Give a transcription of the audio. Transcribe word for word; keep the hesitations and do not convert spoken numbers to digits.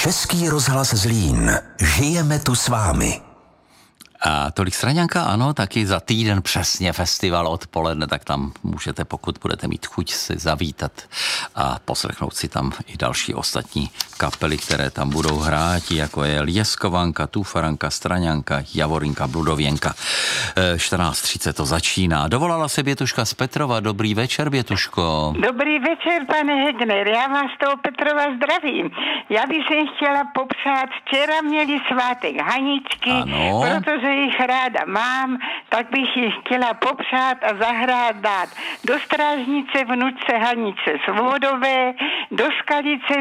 Český rozhlas Zlín. Žijeme tu s vámi. A tolik Straňanka, ano, taky za týden přesně festival odpoledne, tak tam můžete, pokud budete mít chuť, si zavítat a poslechnout si tam i další ostatní kapely, které tam budou hrát, jako je Lieskovanka, Tufaranka, Straňanka, Javorinka, Bludověnka. čtrnáct třicet to začíná. Dovolala se Bětuška z Petrova. Dobrý večer, Bětuško. Dobrý večer, pane Hegner. Já vás z toho Petrova zdravím. Já bych se chtěla popřát, včera měli svátek Haničky, ano. Protože jich ráda mám, tak bych jich chtěla popřát a zahrát dát do Strážnice vnučce Hanice Svobodové, do Skalice